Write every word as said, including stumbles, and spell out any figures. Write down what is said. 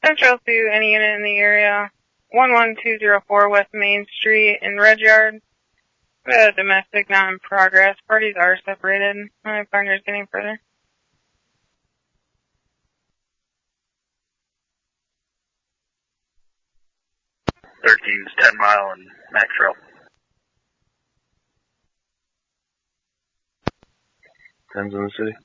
Central to any unit in the area. one one two zero four West Main Street in Red Yard. We have a domestic not in progress. Parties are separated. My partner's getting further. thirteen's ten mile and Max Trail. Ten's in the city.